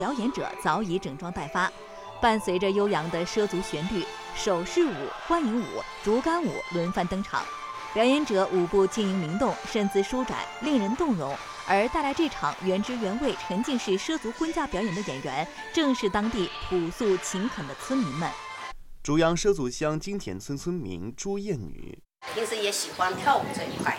表演者早已整装待发，伴随着悠扬的畲族旋律，手势舞、欢迎舞、竹竿舞轮番登场。表演者舞步轻盈灵动，身姿舒展，令人动容。而带来这场原汁原味沉浸式畲族婚嫁表演的演员，正是当地朴素勤恳的村民们。 竹阳畲族乡金田村村民朱艳女， 平时也喜欢跳舞这一块，